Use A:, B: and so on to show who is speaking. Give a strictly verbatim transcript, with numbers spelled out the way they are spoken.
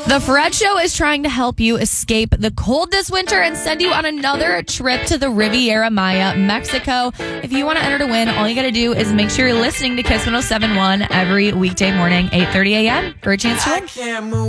A: The Fred Show is trying to help you escape the cold this winter and send you on another trip to the Riviera Maya, Mexico. If you want to enter to win, all you got to do is make sure you're listening to Kiss one oh seven point one every weekday morning, eight thirty a.m. for a chance to win.